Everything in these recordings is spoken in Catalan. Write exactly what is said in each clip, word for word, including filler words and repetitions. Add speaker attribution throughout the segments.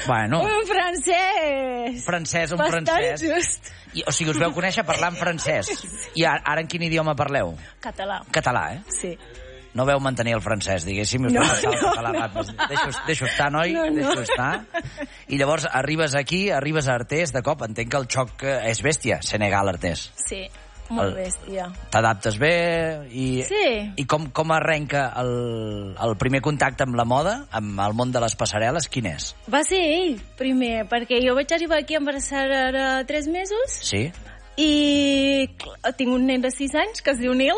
Speaker 1: Bueno.
Speaker 2: Un francès.
Speaker 1: Francès, un
Speaker 2: bastant
Speaker 1: francès.
Speaker 2: just.
Speaker 1: I, o sigui, us veu conèixer parlant francès. I ara, ara en quin idioma parleu?
Speaker 2: Català.
Speaker 1: Català, eh?
Speaker 2: Sí.
Speaker 1: No veu mantenir el francès, diguéssim, i us
Speaker 2: No,
Speaker 1: no, passar el
Speaker 2: no.
Speaker 1: català ràpid. Deixo, deixo estar, noi,
Speaker 2: No, no.
Speaker 1: deixo estar. I llavors arribes aquí, arribes a Artés, de cop, entenc que el xoc eh, és bèstia, Senegal, Artés.
Speaker 2: Sí, molt
Speaker 1: El-
Speaker 2: bèstia.
Speaker 1: T'adaptes bé i,
Speaker 2: Sí.
Speaker 1: i com, com arrenca el, el primer contacte amb la moda, amb el món de les passarel·les, quin és?
Speaker 2: Va ser ell, primer, perquè jo vaig arribar aquí embarassada de tres mesos
Speaker 1: Sí?
Speaker 2: i clar, tinc un nen de sis anys que es diu Nil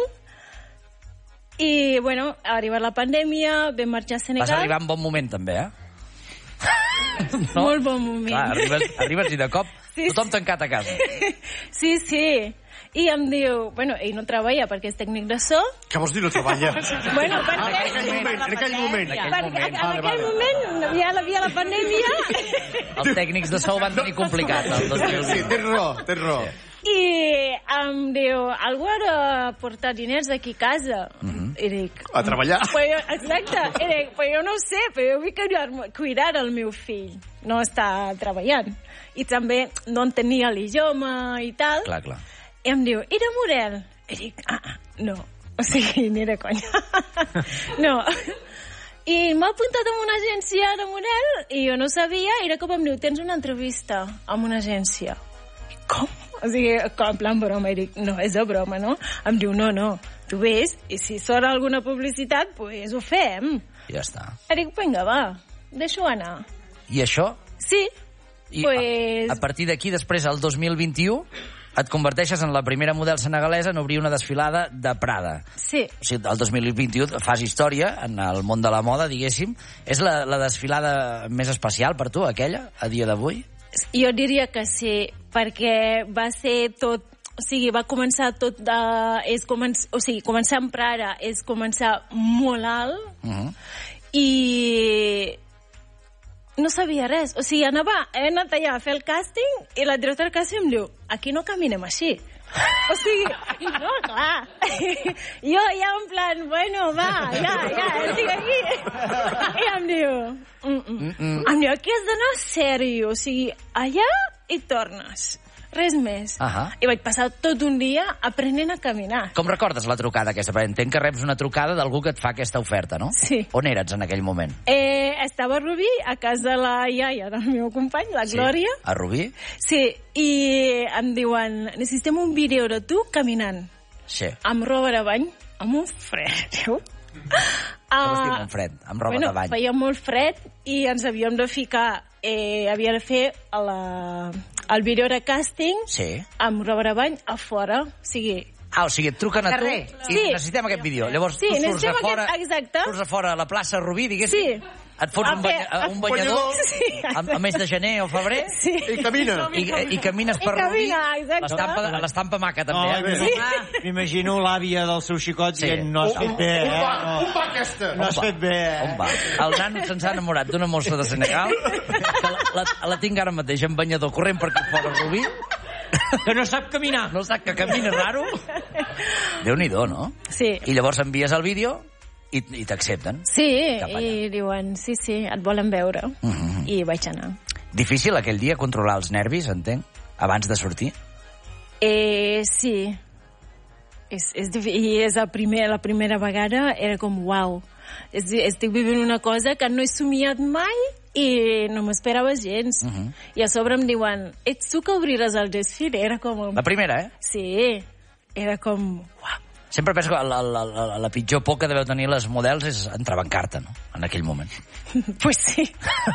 Speaker 2: i, bueno, ha arribat la pandèmia, vam marxar a Senegal.
Speaker 1: Vas arribar en bon moment, també, eh?
Speaker 2: No? Molt bon moment.
Speaker 1: Clar, arribes, arribes i de cop
Speaker 2: Sí,
Speaker 1: tothom tancat a casa.
Speaker 2: Sí, sí. I em diu... Bueno, ell no treballa perquè és tècnic de so.
Speaker 3: Què vols dir, no treballa?
Speaker 2: Bueno,
Speaker 3: Ah, en
Speaker 2: perquè...
Speaker 3: aquell moment, en aquell moment.
Speaker 2: Perquè en aquell moment hi havia la pandèmia
Speaker 1: Els tècnics de so ho van tenir complicat. El dos mil
Speaker 3: Sí,
Speaker 1: vint.
Speaker 3: tens raó, tens raó.
Speaker 2: i em diu, algú ha de portar diners aquí a casa. I dic...
Speaker 3: A treballar.
Speaker 2: Pues jo, exacte. I dic, pues jo no ho sé, però jo vull cuidar, cuidar el meu fill. No està treballant. I també no entenia l'idioma i tal.
Speaker 1: Clar, clar.
Speaker 2: I em diu, era Morel? I dic, ah, ah, no. O sigui, ni de conya. No. I m'ha apuntat en una agència de Morel i jo no sabia, era com em diu, tens una entrevista amb una agència. I com? O sigui, com, en plan broma. I dic, no, és de broma, no? Em diu, no, no, tu ves, i si surt alguna publicitat, pues ho fem.
Speaker 1: Ja està.
Speaker 2: I dic, vinga, va, deixo anar.
Speaker 1: I això?
Speaker 2: Sí,
Speaker 1: I
Speaker 2: Pues-
Speaker 1: a, a partir d'aquí, després, el dos mil vint-i-u, et converteixes en la primera model senegalesa en obrir una desfilada de Prada.
Speaker 2: sí.
Speaker 1: O sigui, el dos mil vint-i-u fas història en el món de la moda, diguéssim. És la, la desfilada més especial per tu, aquella, a dia d'avui?
Speaker 2: Jo diria que sí, perquè va ser tot... O sigui, va començar tot de... És començ, o sigui, començar amb Prada és començar molt alt
Speaker 1: Uh -huh.
Speaker 2: i no sabia res. O sigui, anava, he anat allà a fer el càsting i la directora del càsting em diu, aquí no caminem així. O sigui, i no, clar. Jo ja en plan, bueno, va, ja, ja, estic aquí. I em diu, mm -mm.
Speaker 1: Mm -mm.
Speaker 2: em diu, aquí has d'anar sèrio. O sigui, allà i tornes. Res més.
Speaker 1: Ahà.
Speaker 2: I vaig passar tot un dia aprenent a caminar.
Speaker 1: Com recordes la trucada aquesta? Perquè entenc que reps una trucada d'algú que et fa aquesta oferta, no?
Speaker 2: Sí.
Speaker 1: On eres en aquell moment?
Speaker 2: Eh, estava a Rubí, a casa de la iaia del meu company, la Glòria.
Speaker 1: A Rubí?
Speaker 2: Sí, i em diuen, necessitem un vídeo de tu caminant,
Speaker 1: Sí.
Speaker 2: amb roba de bany, amb un fred, tio.
Speaker 1: Què vols dir amb un fred? Amb roba
Speaker 2: bueno,
Speaker 1: de bany?
Speaker 2: feia molt fred i ens havíem de ficar, eh, havia de fer la, el vídeo de càsting
Speaker 1: Sí.
Speaker 2: amb roba de bany a fora, o sigui...
Speaker 1: Ah, o sigui, et truquen a tu
Speaker 2: Carrer.
Speaker 1: i
Speaker 2: Sí.
Speaker 1: necessitem aquest vídeo. Llavors
Speaker 2: Sí,
Speaker 1: tu surts a
Speaker 2: necessitem
Speaker 1: fora,
Speaker 2: aquest- exacte.
Speaker 1: surts a fora a la plaça Rubí, diguéssim,
Speaker 2: Sí.
Speaker 1: et fots
Speaker 2: A
Speaker 1: un, banya,
Speaker 2: fer-
Speaker 1: un banyador
Speaker 2: Sí.
Speaker 1: a, a mes de gener o febrer
Speaker 2: Sí.
Speaker 3: I camina.
Speaker 1: i, i camines per
Speaker 2: I
Speaker 1: Rubí.
Speaker 2: camina, exacte.
Speaker 1: L'estampa l'estampa maca, també.
Speaker 4: Ai,
Speaker 1: eh?
Speaker 4: m'imagino- M'imagino l'àvia del seu xicot
Speaker 1: Sí.
Speaker 4: dient no has fet bé,
Speaker 3: On
Speaker 4: eh?
Speaker 3: va,
Speaker 4: No,
Speaker 3: on va aquesta?
Speaker 4: no has fet bé.
Speaker 1: On va? El nano se'ns ha enamorat d'una mossa de Senegal que la, la, la tinc ara mateix en banyador corrent per aquí fora Rubí.
Speaker 4: Que no sap caminar.
Speaker 1: No sap que camina raro. Déu-n'hi-do, no?
Speaker 2: Sí.
Speaker 1: I llavors envies el vídeo i, i t'accepten.
Speaker 2: Sí,
Speaker 1: Cap allà.
Speaker 2: i diuen, sí, sí, et volen veure.
Speaker 1: Mhm.
Speaker 2: I vaig anar.
Speaker 1: Difícil aquell dia controlar els nervis, entenc, abans de sortir?
Speaker 2: Eh, sí. És, és, difí- I és la, primer, la primera vegada, era com, uau, és, estic vivint una cosa que no he somiat mai i no m'esperava gens.
Speaker 1: Uh -huh.
Speaker 2: I a sobre em diuen, ets tu que obriràs el desfile? Era com...
Speaker 1: La primera, eh?
Speaker 2: Sí, era com, uau.
Speaker 1: Sempre penso que la, la, la, la pitjor por que deveu tenir les models és entrebancar-te, no?, en aquell moment.
Speaker 2: Pues sí.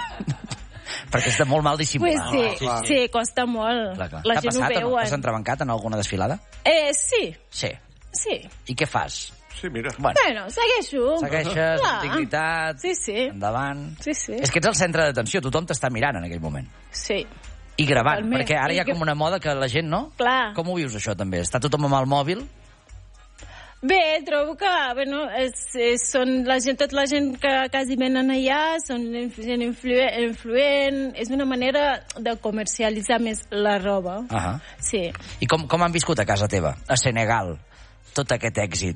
Speaker 1: Perquè és de molt mal
Speaker 2: Pues
Speaker 1: dissimular.
Speaker 2: sí, sí, sí, costa molt.
Speaker 1: Clar, clar.
Speaker 2: La
Speaker 1: T'ha
Speaker 2: gent ho
Speaker 1: passat?
Speaker 2: veuen.
Speaker 1: Has entrebancat en alguna desfilada?
Speaker 2: Eh, sí,
Speaker 1: Sí.
Speaker 2: sí.
Speaker 1: I què fas?
Speaker 3: Sí, mira.
Speaker 1: Bueno,
Speaker 2: Bueno, segueixo.
Speaker 1: segueixes,
Speaker 2: Clar.
Speaker 1: dignitat,
Speaker 2: Sí, sí.
Speaker 1: endavant...
Speaker 2: Sí, sí.
Speaker 1: És que ets el centre d'atenció, tothom t'està mirant en aquell moment.
Speaker 2: Sí.
Speaker 1: I gravant,
Speaker 2: Totalment.
Speaker 1: perquè ara hi ha
Speaker 2: I que-
Speaker 1: com una moda que la gent, no?
Speaker 2: Clar.
Speaker 1: Com ho vius, això, també? Està tothom amb el mòbil?
Speaker 2: Bé, trobo que, bueno, és, és, són la gent, tota la gent que quasi venen allà, són gent influent, influent, és una manera de comercialitzar més la roba.
Speaker 1: Ahà.
Speaker 2: Sí.
Speaker 1: I com, com han viscut a casa teva, a Senegal, tot aquest èxit?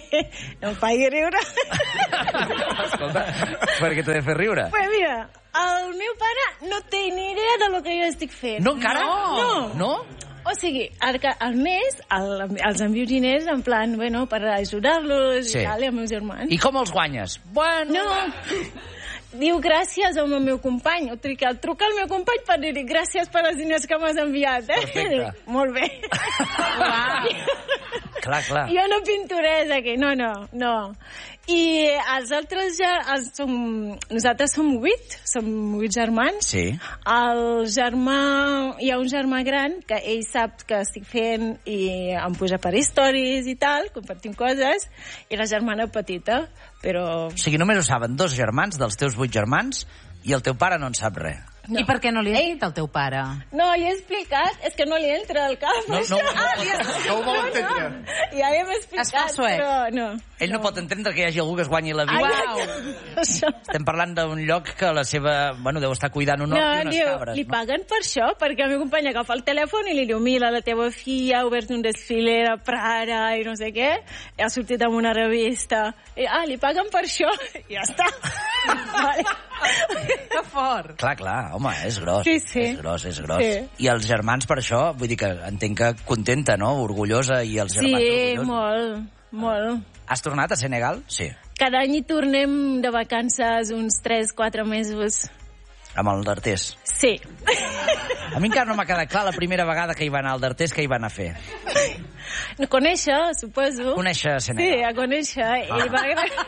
Speaker 2: No em faci riure.
Speaker 1: Escolta, perquè t'he de fer riure.
Speaker 2: Pues mira, el, no té ni idea de lo que jo estic fent.
Speaker 1: No, encara?
Speaker 2: No.
Speaker 1: No?
Speaker 2: O sigui, al, ca- al mes el, els envio diners en plan, bueno, per ajudar-los
Speaker 1: Sí.
Speaker 2: i tal, i els meus germans.
Speaker 1: I com els guanyes? Bueno...
Speaker 2: No, diu gràcies al meu company. O sigui, el truca al meu company per dir-li gràcies per els diners que m'has enviat. Eh?
Speaker 1: Perfecte.
Speaker 2: Molt bé.
Speaker 1: Clar, clar.
Speaker 2: Jo no pinto res aquí, no, no, no. I els altres ja... Els som, nosaltres som vuit, som vuit germans.
Speaker 1: Sí.
Speaker 2: El germà... Hi ha un germà gran que ell sap que estic fent i em puja per històries i tal, compartim coses, i la germana petita, però...
Speaker 1: O sigui, només ho saben dos germans dels teus vuit germans i el teu pare no en sap res.
Speaker 2: No.
Speaker 5: I per què no li has dit al teu pare?
Speaker 2: No, li he explicat, és que no li entra al cap.
Speaker 1: No, no, no,
Speaker 3: No ho vol entendre.
Speaker 2: Ja li hem explicat,
Speaker 5: Es fa suec.
Speaker 2: però no.
Speaker 1: Ell no pot entendre que hi hagi algú que es guanyi la vida.
Speaker 2: Ai, això.
Speaker 1: Estem parlant d'un lloc que la seva... Bueno, deu estar cuidant un hort
Speaker 2: No,
Speaker 1: i unes
Speaker 2: diu,
Speaker 1: cabres.
Speaker 2: li paguen per això, perquè el meu company agafa el telèfon i li diu, mira, la teva filla ha obert un desfile de Prada i no sé què, i ha sortit en una revista. I, ah, li paguen per això? I ja està. Vale.
Speaker 5: Que fort.
Speaker 1: Clar, clar, home, és gros.
Speaker 2: Sí, sí.
Speaker 1: És gros, és gros.
Speaker 2: Sí.
Speaker 1: I els germans per això, vull dir que entenc que contenta, no? Orgullosa, i els
Speaker 2: Sí,
Speaker 1: germans orgullosos.
Speaker 2: molt, molt.
Speaker 1: Has tornat a Senegal? Sí.
Speaker 2: Cada any hi tornem de vacances uns tres quatre mesos.
Speaker 1: Amb el d'Artés.
Speaker 2: Sí.
Speaker 1: A mi encara no m'ha quedat clar la primera vegada que hi va anar al d'Artés, que hi va anar a fer.
Speaker 2: No conèixer, suposo.
Speaker 1: Conèixer
Speaker 2: Sí,
Speaker 1: Senegal.
Speaker 2: a conèixer. Ah. I va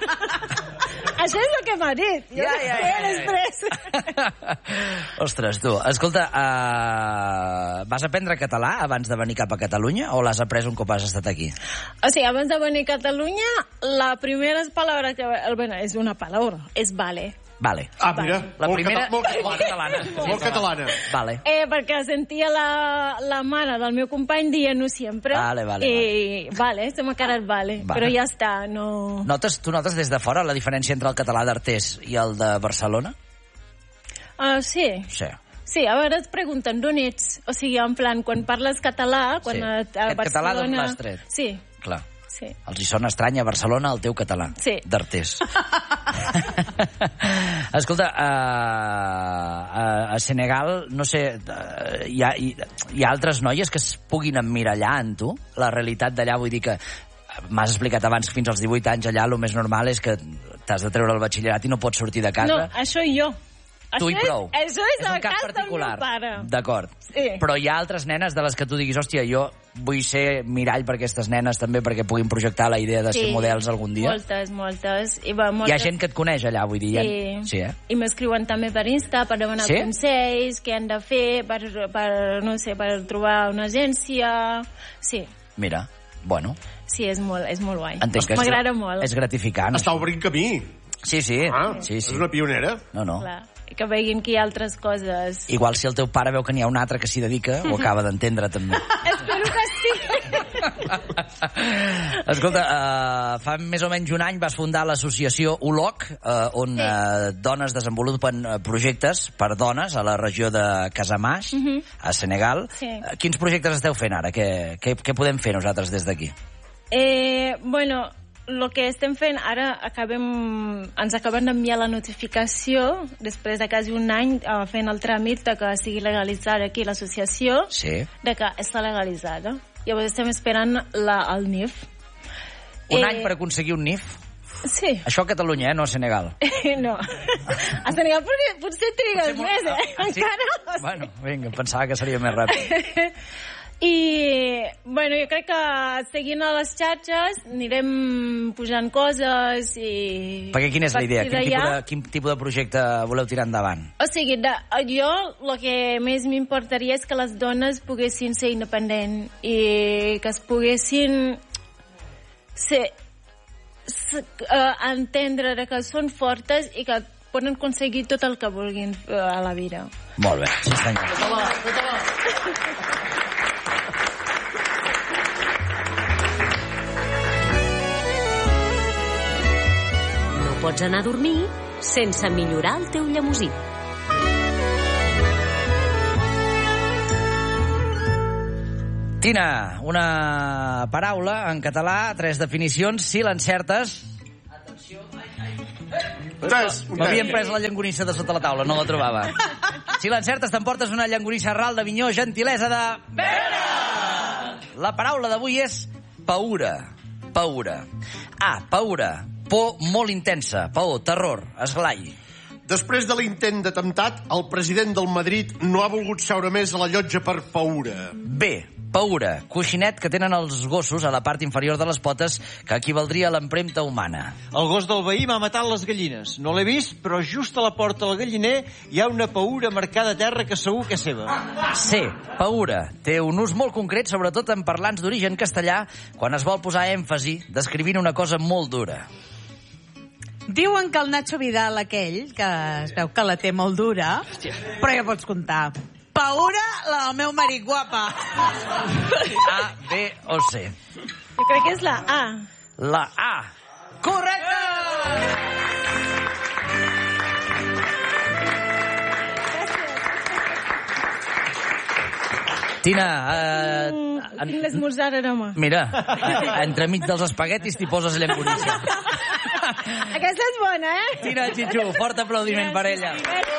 Speaker 2: Això és el que m'ha dit. Jo
Speaker 1: Ja,
Speaker 2: no
Speaker 1: ja,
Speaker 2: sé
Speaker 1: ja, ja.
Speaker 2: després.
Speaker 1: Ostres, tu, escolta, uh, vas aprendre català abans de venir cap a Catalunya o l'has après un cop has estat aquí?
Speaker 2: O sigui, abans de venir a Catalunya, la primera paraula que... Bueno, és una paraula, és vale.
Speaker 1: Vale.
Speaker 3: Ah, mira,
Speaker 1: La
Speaker 3: molt,
Speaker 1: primera...
Speaker 3: cata molt
Speaker 1: Molt
Speaker 3: catalana.
Speaker 1: catalana.
Speaker 3: Molt catalana.
Speaker 1: Vale.
Speaker 2: Eh, perquè sentia la, la mare del meu company dient-ho sempre.
Speaker 1: Vale, vale,
Speaker 2: I, vale, se m'ha quedat vale.
Speaker 1: Vale.
Speaker 2: Però ja està, no...
Speaker 1: Notes, tu notes des de fora la diferència entre el català d'Artés i el de Barcelona?
Speaker 2: Uh, sí.
Speaker 1: Sí.
Speaker 2: Sí, a veure, et pregunten d'on ets. O sigui, en plan, quan parles català, quan
Speaker 1: Sí.
Speaker 2: a, a
Speaker 1: Aquest català d'on
Speaker 2: Barcelona...
Speaker 1: l'has tret?
Speaker 2: Sí,
Speaker 1: Clar.
Speaker 2: sí.
Speaker 1: Els hi sona estrany a Barcelona el teu català.
Speaker 2: Sí.
Speaker 1: D'Artés. Escolta, a, a, a Senegal, no sé, uh, hi, ha, hi, hi ha altres noies que es puguin emmirallar en tu? La realitat d'allà, vull dir que m'has explicat abans que fins als divuit anys allà el més normal és que t'has de treure el batxillerat i no pots sortir de casa.
Speaker 2: No, això jo.
Speaker 1: Tu i
Speaker 2: Això és-
Speaker 1: prou.
Speaker 2: Això és,
Speaker 1: és
Speaker 2: el
Speaker 1: un cas
Speaker 2: cas
Speaker 1: particular.
Speaker 2: del meu pare.
Speaker 1: D'acord.
Speaker 2: Sí.
Speaker 1: Però hi ha altres nenes de les que tu diguis, hòstia, jo vull ser mirall per aquestes nenes també perquè puguin projectar la idea de ser models algun dia.
Speaker 2: Moltes, moltes. I va, moltes.
Speaker 1: Hi ha gent que et coneix allà, vull dir. Hi ha...
Speaker 2: Sí.
Speaker 1: Sí, eh?
Speaker 2: I m'escriuen també per Insta per demanar
Speaker 1: Sí?
Speaker 2: consells, què han de fer per, per, no sé, per trobar una agència... Sí,
Speaker 1: Mira, bueno,
Speaker 2: sí, és molt, és molt guai.
Speaker 1: entenc que és,
Speaker 2: M'agrada molt.
Speaker 1: és gratificant.
Speaker 3: Està obrint camí.
Speaker 1: Sí, sí.
Speaker 3: Ah,
Speaker 1: sí, sí.
Speaker 3: és una pionera.
Speaker 1: No, no.
Speaker 2: Clar, que veguin que hi ha altres coses.
Speaker 1: Igual si el teu pare veu que n'hi ha un altre que s'hi dedica, ho acaba d'entendre també.
Speaker 2: Espero que sí.
Speaker 1: Escolta, uh, fa més o menys un any vas fundar l'associació O L O C, uh, on
Speaker 2: Sí.
Speaker 1: uh, dones desenvolupen uh, projectes per dones a la regió de Casamàs, uh -huh. a Senegal.
Speaker 2: Sí.
Speaker 1: Uh, quins projectes esteu fent ara? Què, què, què podem fer nosaltres des d'aquí?
Speaker 2: Eh, bueno, el que estem fent ara, acabem, ens acaben d'enviar la notificació després de quasi un any eh, fent el tràmit de que sigui legalitzada aquí l'associació,
Speaker 1: Sí.
Speaker 2: de que està legalitzada. Llavors estem esperant la, el N I F.
Speaker 1: Un
Speaker 2: Eh,
Speaker 1: any per aconseguir un N I F?
Speaker 2: Sí.
Speaker 1: Això a Catalunya, eh? No a Senegal.
Speaker 2: No. A Senegal potser, potser trigues
Speaker 1: Potser
Speaker 2: més,
Speaker 1: molt-
Speaker 2: eh?
Speaker 1: Ah, sí?
Speaker 2: Encara. O sigui.
Speaker 1: Bueno, vinga, pensava que seria més ràpid.
Speaker 2: I, bueno, jo crec que seguint a les xarxes anirem pujant coses i...
Speaker 1: Perquè quina és la idea?
Speaker 2: a
Speaker 1: Quin
Speaker 2: partir
Speaker 1: tipus,
Speaker 2: d'allà-
Speaker 1: de, quin tipus de projecte voleu tirar endavant?
Speaker 2: O sigui, de, jo el que més m'importaria és que les dones poguessin ser independents i que es poguessin ser, ser, uh, entendre de que són fortes i que poden aconseguir tot el que vulguin uh, a la vida.
Speaker 1: Molt bé, sí senyor.
Speaker 6: No pots anar a dormir sense millorar el teu llemosí.
Speaker 1: Tina, una paraula en català, tres definicions, si l'encertes...
Speaker 3: Tres, un
Speaker 1: M'havien
Speaker 3: tres.
Speaker 1: pres la llangonissa de sota la taula, no la trobava. Si l'encertes, t'emportes una llonganissa ral de Vinyó, gentilesa de... Vera! La paraula d'avui és paura. Paura. A, paura. Por molt intensa. Paor, terror, esglai.
Speaker 3: Després de l'intent d'atemptat, el president del Madrid no ha volgut seure més a la llotja per paura.
Speaker 1: B, paura. Coixinet que tenen els gossos a la part inferior de les potes que equivaldria a l'empremta humana.
Speaker 4: El gos del veí m'ha matat les gallines. No l'he vist, però just a la porta del galliner hi ha una paura marcada a terra que segur que és seva.
Speaker 1: C, paura. Té un ús molt concret, sobretot en parlants d'origen castellà, quan es vol posar èmfasi descrivint una cosa molt dura.
Speaker 5: Diuen que el Nacho Vidal aquell, que es veu que la té molt dura, però ja pots comptar. Paura, la del meu marit, guapa.
Speaker 1: A, B o C?
Speaker 2: Jo crec que és la A.
Speaker 1: La A. Correcte! Tina, eh...
Speaker 2: Mm, tinc l'esmorzar aroma.
Speaker 1: Mira, entremig dels espaguetis t'hi poses llonganissa.
Speaker 2: Aquesta és bona, eh?
Speaker 1: Tina Chichu, fort aplaudiment per ella.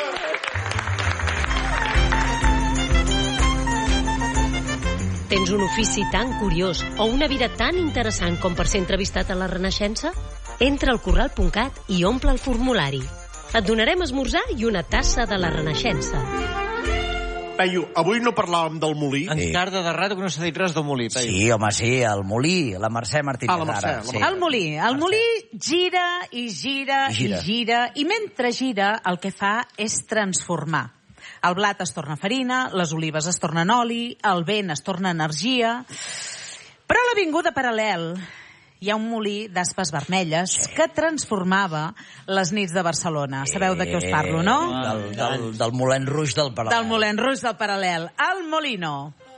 Speaker 6: Tens un ofici tan curiós o una vida tan interessant com per ser entrevistat a la Renaixença? Entra al corral punt cat i omple el formulari. Et donarem esmorzar i una tassa de la Renaixença.
Speaker 3: Peyu, avui no parlàvem del molí.
Speaker 4: Ens tarda de rato que no s'ha dit res del molí, Peyu.
Speaker 1: Sí, home, sí, el molí, la Mercè Martínez.
Speaker 3: Ah, la Mercè,
Speaker 1: ara,
Speaker 3: la
Speaker 1: sí.
Speaker 5: El molí. El molí gira i gira
Speaker 1: I gira.
Speaker 5: i gira, i mentre gira el que fa és transformar. El blat es torna farina, les olives es tornen oli, el vent es torna energia... Però a l'avinguda Paral·lel hi ha un molí d'aspes vermelles que transformava les nits de Barcelona. Sabeu de què us parlo, no?
Speaker 1: Del, del, del Moulin Rouge del Paral·lel.
Speaker 5: Del Moulin Rouge del Paral·lel. El Molino.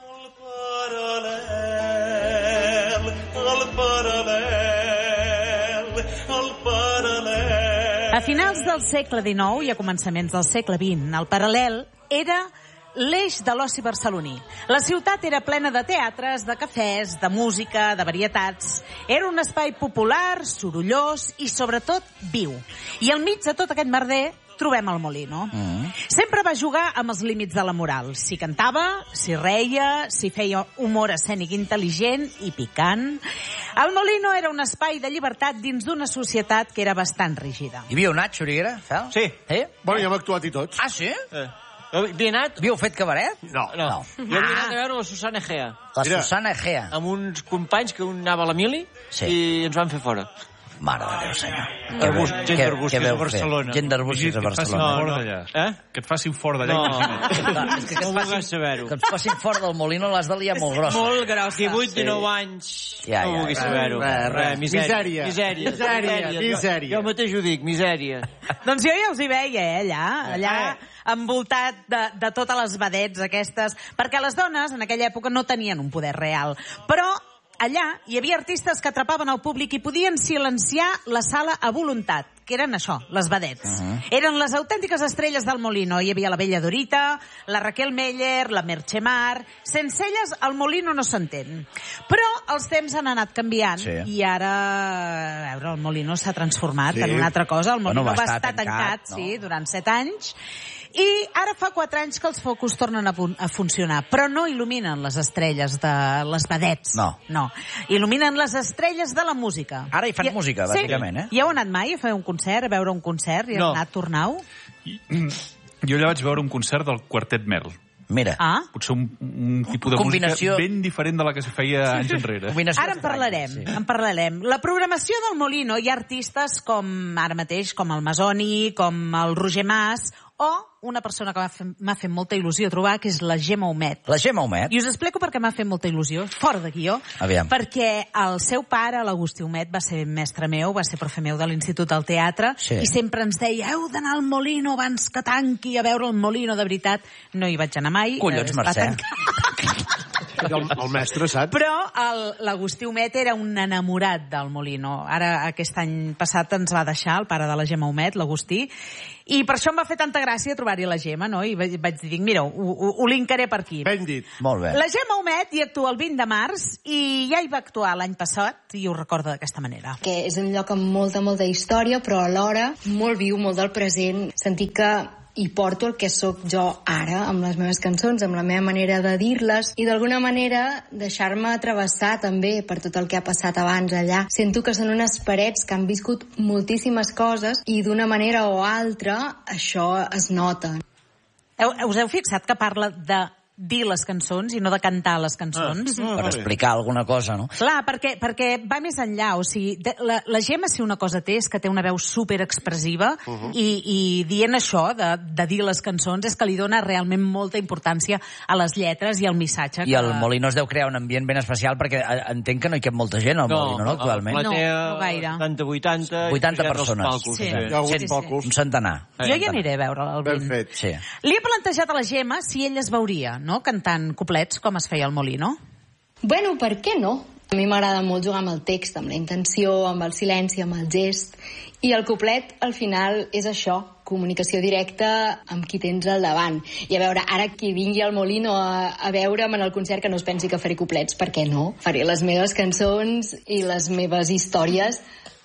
Speaker 7: El paral·lel, el paral·lel.
Speaker 5: A finals del segle dinou i a començaments del segle vint, el Paral·lel era l'eix de l'oci barceloní. La ciutat era plena de teatres, de cafès, de música, de varietats. Era un espai popular, sorollós i, sobretot, viu. I al mig de tot aquest merder trobem el Molino. Mm. Sempre va jugar amb els límits de la moral. Si cantava, si reia, si feia humor escènic intel·ligent i picant. El Molino era un espai de llibertat dins d'una societat que era bastant rígida.
Speaker 1: Hi havia un Nacho Origuera, Fel?
Speaker 4: Sí.
Speaker 1: Eh?
Speaker 3: Bueno, ja hem actuat i tots.
Speaker 1: Ah, sí?
Speaker 4: Eh. Havia anat...
Speaker 1: Havíeu fet cabaret?
Speaker 3: No.
Speaker 4: No. no. Jo havia anat a veure la Susana Egea.
Speaker 1: La
Speaker 3: Mira.
Speaker 1: Susana Egea.
Speaker 4: Amb uns companys que un anava a la mili
Speaker 1: Sí.
Speaker 4: i ens van fer fora.
Speaker 1: Mare de Déu, senyor.
Speaker 4: Que bus- gent
Speaker 1: què-
Speaker 4: d'arbustos
Speaker 1: què veu
Speaker 4: a Barcelona.
Speaker 1: fer? Gent d'arbustos a
Speaker 8: Que et facin
Speaker 1: Barcelona.
Speaker 8: fora d'allà.
Speaker 4: Eh?
Speaker 8: Que et facin fora d'allà.
Speaker 4: No.
Speaker 8: imagina't.
Speaker 1: Clar, és que, que,
Speaker 4: No
Speaker 1: et
Speaker 4: vulguis
Speaker 1: facin,
Speaker 4: saber-ho.
Speaker 1: que et facin fora del Molino l'has de liar molt grossa.
Speaker 4: Molt gros, que vuit i nou anys.
Speaker 1: Ja,
Speaker 4: no
Speaker 1: ja,
Speaker 4: vulguis
Speaker 1: ja.
Speaker 4: saber-ho.
Speaker 3: Res, res.
Speaker 4: Misèria.
Speaker 3: Misèria.
Speaker 4: Misèria.
Speaker 3: Misèria. Misèria.
Speaker 4: Jo, jo mateix ho dic, misèria.
Speaker 5: Doncs jo ja us hi veia, eh, allà, allà envoltat de, de totes les vedets aquestes, perquè les dones en aquella època no tenien un poder real. Però allà hi havia artistes que atrapaven el públic i podien silenciar la sala a voluntat, que eren això, les vedets. Uh -huh. Eren les autèntiques estrelles del Molino. Hi havia la Bella Dorita, la Raquel Meller, la Merche Mar... Sense elles, el Molino no s'entén. Però els temps han anat canviant
Speaker 1: Sí.
Speaker 5: i ara, a veure, el Molino s'ha transformat
Speaker 3: Sí.
Speaker 5: en una altra cosa. El Molino
Speaker 1: Bueno, va
Speaker 5: va,
Speaker 1: estar
Speaker 5: estar tancat,
Speaker 1: tancat, no?
Speaker 5: sí, durant set anys. I ara fa quatre anys que els focus tornen a, fun a funcionar, però no il·luminen les estrelles de les vedets.
Speaker 1: No.
Speaker 5: No. Il·luminen les estrelles de la música.
Speaker 1: Ara hi fan
Speaker 5: I-
Speaker 1: música,
Speaker 5: sí.
Speaker 1: bàsicament, eh?
Speaker 5: Hi heu anat mai a fer un concert, a veure un concert? Hi heu
Speaker 4: No.
Speaker 5: anat, tornau?
Speaker 8: Jo allà vaig veure un concert del Quartet Merl.
Speaker 1: Mira.
Speaker 5: Ah,
Speaker 8: Potser un, un tipus de
Speaker 1: Combinació-
Speaker 8: música ben diferent de la que se feia anys enrere.
Speaker 1: Combinació
Speaker 5: ara en
Speaker 1: estranya,
Speaker 5: parlarem,
Speaker 1: sí.
Speaker 5: en parlarem. La programació del Molino, hi ha artistes com ara mateix, com el Masoni, com el Roger Mas, o una persona que m'ha fet, m'ha fet molta il·lusió trobar, que és la Gemma Humet.
Speaker 1: La Gemma Humet.
Speaker 5: I us explico per què m'ha fet molta il·lusió, fora de guió.
Speaker 1: Aviam.
Speaker 5: Perquè el seu pare, l'Agustí Humet, va ser mestre meu, va ser profe meu de l'Institut del Teatre,
Speaker 1: Sí.
Speaker 5: i sempre ens deia, heu d'anar al Molino abans que tanqui, a veure el Molino de veritat. No hi vaig anar mai.
Speaker 1: Collons,
Speaker 5: es va
Speaker 1: Mercè.
Speaker 5: tancar.
Speaker 3: El, el mestre, saps?
Speaker 5: Però el- l'Agustí Humet era un enamorat del Molino. Ara, aquest any passat, ens va deixar el pare de la Gemma Humet, l'Agustí, i per això em va fer tanta gràcia trobar-hi la Gemma, no? I vaig, vaig dir, mira, ho, ho, ho linkaré per aquí.
Speaker 3: Ben dit.
Speaker 1: Molt bé.
Speaker 5: La Gemma Humet hi actua el vint de març i ja hi va actuar l'any passat i ho recorda d'aquesta manera.
Speaker 9: Que és un lloc amb molta, molta història, però alhora molt viu, molt del present. Sentir que i porto el que sóc jo ara, amb les meves cançons, amb la meva manera de dir-les, i d'alguna manera deixar-me travessar també per tot el que ha passat abans allà. Sento que són unes parets que han viscut moltíssimes coses i d'una manera o altra això es nota.
Speaker 5: Heu, us heu fixat que parla de dir les cançons i no de cantar les cançons?
Speaker 1: Ah, per explicar alguna cosa, no?
Speaker 5: Clar, perquè, perquè va més enllà. O sigui, de, la, la Gemma, si una cosa té, és que té una veu superexpressiva uh -huh. i, i dient això, de, de dir les cançons, és que li dona realment molta importància a les lletres i al missatge.
Speaker 1: I
Speaker 5: que...
Speaker 1: el Molino es deu crear un ambient ben especial, perquè entenc que no hi cap molta gent al
Speaker 4: no,
Speaker 1: Molino, no, actualment?
Speaker 4: No,
Speaker 5: no gaire.
Speaker 4: setanta, vuitanta...
Speaker 1: vuitanta persones.
Speaker 4: Palcos,
Speaker 5: sí.
Speaker 3: Hi ha hagut
Speaker 1: sí,
Speaker 3: pocos.
Speaker 1: Un centenar.
Speaker 5: Jo ja aniré a veure el
Speaker 3: Ben
Speaker 5: vint.
Speaker 3: fet.
Speaker 1: Sí.
Speaker 5: Li he plantejat a la Gemma si ell es veuria, no?, cantant coplets com es feia al Molino.
Speaker 9: Bueno, per què no? A mi m'agrada molt jugar amb el text, amb la intenció, amb el silenci, amb el gest. I el coplet, al final, és això, comunicació directa amb qui tens al davant. I a veure, ara qui vingui al Molino a, a veure'm en el concert, que no es pensi que faré coplets, per què no? Faré les meves cançons i les meves històries.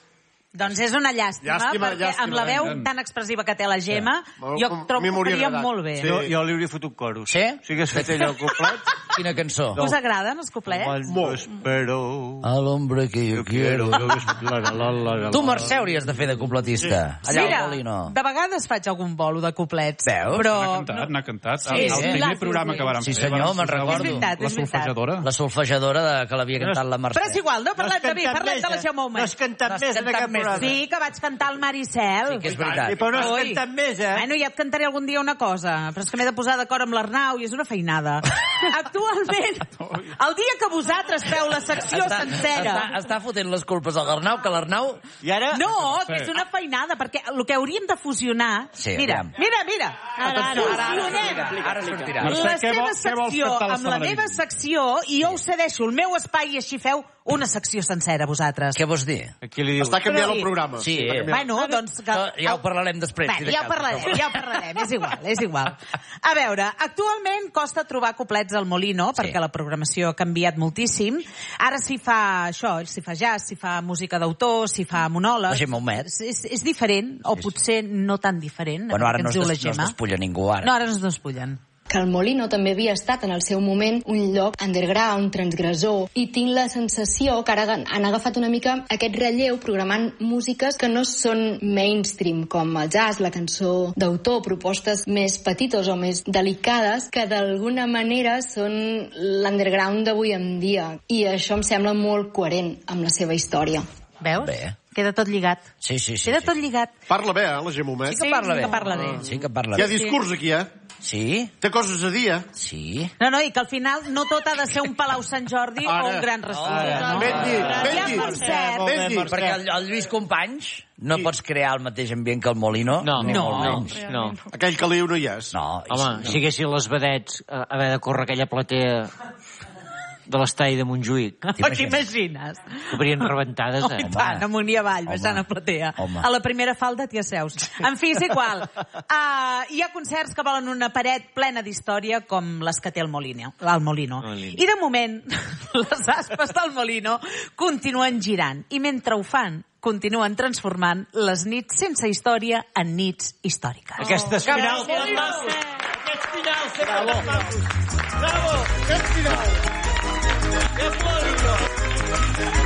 Speaker 5: Doncs és una llàstima,
Speaker 3: Llàstima,
Speaker 5: perquè
Speaker 3: llàstima,
Speaker 5: amb la veu
Speaker 8: eh?
Speaker 5: tan expressiva que té la Gemma,
Speaker 3: Sí.
Speaker 5: jo
Speaker 3: A
Speaker 5: trobo
Speaker 3: mi
Speaker 5: que
Speaker 3: m'hauria
Speaker 5: faria
Speaker 3: agradat.
Speaker 5: molt bé.
Speaker 3: Sí.
Speaker 4: Jo, jo li hauria fotut coros.
Speaker 1: Sí?
Speaker 4: Si hagués fet ell el coplet...
Speaker 1: Quina cançó?
Speaker 5: Us agraden els coplets?
Speaker 4: Cuando espero...
Speaker 1: Al hombre que yo quiero.
Speaker 4: La, la, la, la, la,
Speaker 1: Tu, Mercè, hauries de fer de copletista. Allà
Speaker 5: Mira,
Speaker 1: al Molino.
Speaker 5: de vegades faig algun bolo de coplets.
Speaker 1: Veus?
Speaker 5: Però...
Speaker 8: N'ha cantat, n'ha cantat.
Speaker 5: Sí,
Speaker 8: el,
Speaker 5: sí.
Speaker 8: el primer
Speaker 5: Sí,
Speaker 8: programa
Speaker 5: sí.
Speaker 8: que vàrem
Speaker 1: Sí,
Speaker 8: fer.
Speaker 1: senyor,
Speaker 8: vàrem
Speaker 1: me'n
Speaker 8: posar
Speaker 1: recordo.
Speaker 5: És veritat,
Speaker 8: La
Speaker 5: és veritat.
Speaker 8: solfejadora.
Speaker 1: La solfejadora de, que l'havia cantat la Mercè.
Speaker 5: Però és igual, no
Speaker 4: No has
Speaker 5: parlem de mi,
Speaker 4: cantat
Speaker 5: parlem
Speaker 4: més,
Speaker 5: de la
Speaker 4: eh?
Speaker 5: Gemma
Speaker 4: No
Speaker 5: Humet.
Speaker 4: has cantat
Speaker 1: No has
Speaker 4: més en
Speaker 1: cantat
Speaker 4: aquest
Speaker 1: més.
Speaker 4: programa.
Speaker 5: Sí, que vaig cantar al Maricel.
Speaker 1: Sí, que és veritat.
Speaker 4: I però no has
Speaker 5: Ui.
Speaker 4: cantat més, eh?
Speaker 5: Bueno, ja et cantaré algun dia una cosa, però és que m'he de posar d'acord amb l'Arnau i és una feinada. Actualment, el dia que vosaltres feu la secció
Speaker 1: Està,
Speaker 5: sencera...
Speaker 1: està, està fotent les culpes a l'Arnau, que l'Arnau...
Speaker 4: I ara...
Speaker 5: No, que és una feinada, perquè el que hauríem de fusionar...
Speaker 1: Sí,
Speaker 5: mira,
Speaker 1: aviam.
Speaker 5: mira, mira.
Speaker 1: Ara, ara, ara,
Speaker 5: Fusionem
Speaker 1: ara, ara sortirà.
Speaker 8: Mercè,
Speaker 5: la
Speaker 8: què
Speaker 5: seva
Speaker 8: vol- què vols
Speaker 5: secció
Speaker 8: cantar a la
Speaker 5: amb la
Speaker 8: sala de
Speaker 5: meva
Speaker 8: vídeo?
Speaker 5: secció i jo us cedeixo el meu espai i així feu una secció sencera, vosaltres.
Speaker 1: Què vols dir?
Speaker 4: Aquí li diu...
Speaker 3: Està canviant
Speaker 5: Però-
Speaker 3: el programa.
Speaker 1: Sí,
Speaker 3: Està
Speaker 1: eh?
Speaker 3: canviant.
Speaker 5: Bueno, doncs... Que...
Speaker 1: Això ja ho parlarem després. si
Speaker 5: Bueno,
Speaker 1: de
Speaker 5: ja ho
Speaker 1: cas.
Speaker 5: parlarem, ja ho parlarem, és igual, és igual. A veure, actualment costa trobar coplets al Molino, perquè
Speaker 1: Sí.
Speaker 5: la programació ha canviat moltíssim. Ara s'hi fa això, s'hi fa jazz, s'hi fa música d'autor, s'hi fa monòleg.
Speaker 1: La Gemma Humet.
Speaker 5: És, és, és diferent, o potser no tan diferent,
Speaker 1: Bueno, ara
Speaker 5: que
Speaker 1: no
Speaker 5: ens
Speaker 1: es,
Speaker 5: diu la
Speaker 1: des, no es
Speaker 5: Gemma.
Speaker 1: despulla ningú, ara.
Speaker 5: No, ara no es despullen.
Speaker 9: Que el Molino també havia estat en el seu moment un lloc underground, transgressor, i tinc la sensació que ara han agafat una mica aquest relleu programant músiques que no són mainstream, com el jazz, la cançó d'autor, propostes més petites o més delicades, que d'alguna manera són l'underground d'avui en dia. I això em sembla molt coherent amb la seva història.
Speaker 5: Veus?
Speaker 1: Bé.
Speaker 5: Queda tot lligat.
Speaker 1: Sí, sí, sí.
Speaker 5: Queda
Speaker 1: sí.
Speaker 5: tot lligat.
Speaker 3: Parla bé, eh, la Gemma Humet.
Speaker 1: Sí que parla
Speaker 5: sí
Speaker 1: bé.
Speaker 5: que parla bé.
Speaker 1: Sí que parla
Speaker 3: Hi ha
Speaker 1: bé.
Speaker 3: discurs aquí, eh?
Speaker 1: Sí?
Speaker 3: Té coses a dir, eh?
Speaker 1: Sí.
Speaker 5: No, no, i que al final no tot ha de ser un Palau Sant Jordi
Speaker 3: Ara.
Speaker 5: o un gran restaurant.
Speaker 1: Ara.
Speaker 5: No.
Speaker 3: Ben dit, ben
Speaker 5: Ja,
Speaker 3: dit.
Speaker 5: per cert,
Speaker 4: Molt bé,
Speaker 3: Ben dit.
Speaker 4: Mercè.
Speaker 1: Perquè el, el Lluís Companys no pots crear el mateix ambient que el Molino.
Speaker 4: No,
Speaker 1: ni
Speaker 4: no,
Speaker 1: molt
Speaker 4: no,
Speaker 1: menys.
Speaker 4: no.
Speaker 3: Aquell caliu no hi és.
Speaker 1: No, i
Speaker 4: Home,
Speaker 1: sí,
Speaker 4: si haguessin les vedets a haver de córrer aquella platea de l'estall de Montjuïc,
Speaker 5: t'imagines?
Speaker 4: cobrien rebentades,
Speaker 5: Oh,
Speaker 4: eh?
Speaker 5: i tant, amunt i avall,
Speaker 1: Home.
Speaker 5: baixant a platea.
Speaker 1: Home.
Speaker 5: A la primera falda t'hi asseus. En fi, és igual. Uh, hi ha concerts que volen una paret plena d'història com les que té el Molino. El Molino.
Speaker 4: Molino.
Speaker 5: I de moment, les aspes del Molino continuen girant. I mentre ho fan, continuen transformant les nits sense història en nits històriques.
Speaker 4: Aquestes finals són macos. Aquests finals sempre són macos. Bravo! Aquests finals. Que Molino!